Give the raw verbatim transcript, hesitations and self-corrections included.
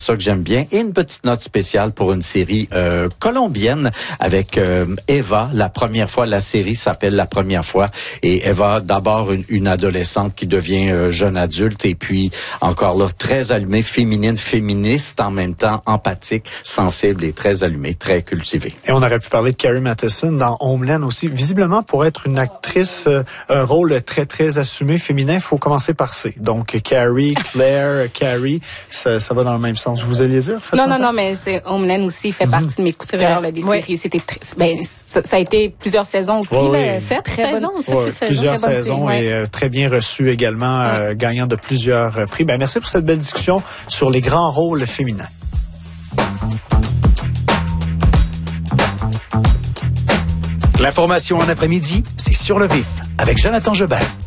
Ça que j'aime bien. Et une petite note spéciale pour une série euh, colombienne avec euh, Eva. La première fois, la série s'appelle La Première Fois. Et Eva, d'abord une, une adolescente qui devient euh, jeune adulte. Et puis, encore là, très allumée, féminine, féministe, en même temps empathique, sensible et très allumée, très cultivée. Et on aurait pu parler de Carrie Matheson dans Homeland aussi. Visiblement, pour être une actrice, euh, un rôle très, très assumé, féminin, il faut commencer par C. Donc, Carrie, Claire, Carrie, ça, ça va dans le même sens. Vous alliez dire? Non, non, non, mais c'est Homeland aussi fait mm-hmm. partie de mes coups de cœur là, des oui. séries. C'était très, ben, ça, ça a été plusieurs saisons aussi. Oui, là, oui. sept très saisons. bonne, ouais, saison, plusieurs très saisons bonne, et euh, très bien reçu également, ouais. euh, gagnant de plusieurs euh, prix. Ben, merci pour cette belle discussion sur les grands rôles féminins. L'information en après-midi, c'est Sur le vif avec Jonathan Gebert.